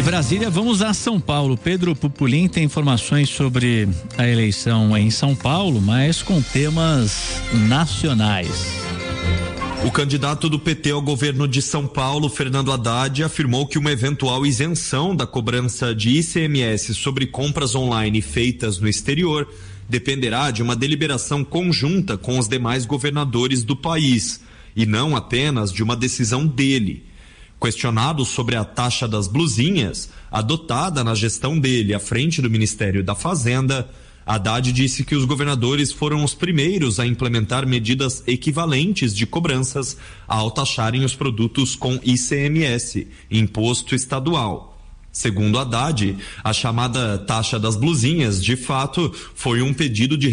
Brasília, vamos a São Paulo. Pedro Pupolin tem informações sobre a eleição em São Paulo, mas com temas nacionais. O candidato do PT ao governo de São Paulo, Fernando Haddad, afirmou que uma eventual isenção da cobrança de ICMS sobre compras online feitas no exterior dependerá de uma deliberação conjunta com os demais governadores do país e não apenas de uma decisão dele. Questionado sobre a taxa das blusinhas, adotada na gestão dele à frente do Ministério da Fazenda, Haddad disse que os governadores foram os primeiros a implementar medidas equivalentes de cobranças ao taxarem os produtos com ICMS, imposto estadual. Segundo Haddad, a chamada taxa das blusinhas, de fato, foi um pedido de